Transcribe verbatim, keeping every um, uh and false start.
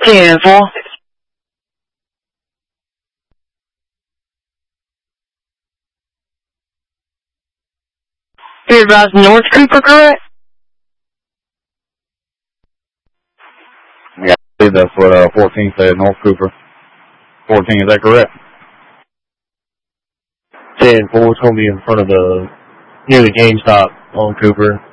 ten four. You're about North Cooper, correct? Yeah, I believe that's what uh, fourteen said, North Cooper. fourteen, is that correct? ten four, it's going to be in front of the, near the GameStop on Cooper.